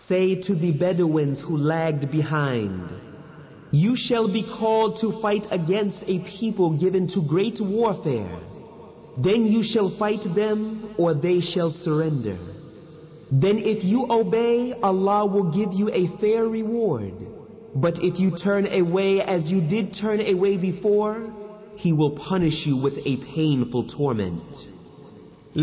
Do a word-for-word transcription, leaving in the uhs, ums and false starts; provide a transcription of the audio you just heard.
Say to the Bedouins who lagged behind, you shall be called to fight against a people given to great warfare. Then you shall fight them, or they shall surrender. Then if you obey, Allah will give you a fair reward. But if you turn away as you did turn away before, He will punish you with a painful torment.